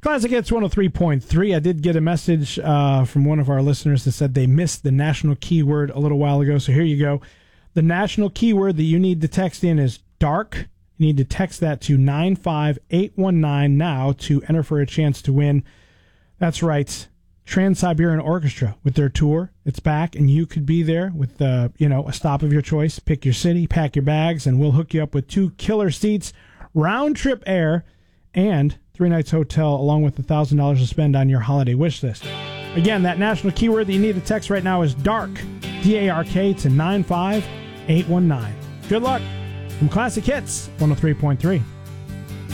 Classic Hits 103.3. I did get a message from one of our listeners that said they missed the national keyword a little while ago. So here you go. The national keyword that you need to text in is dark. You need to text that to 95819 now to enter for a chance to win. That's right. Trans-Siberian Orchestra with their tour. It's back, and you could be there with a stop of your choice. Pick your city, pack your bags, and we'll hook you up with 2 killer seats, round-trip air, and 3 nights hotel, along with $1,000 to spend on your holiday wish list. Again, that national keyword that you need to text right now is DARK, D-A-R-K, to 95819. Good luck from Classic Hits 103.3.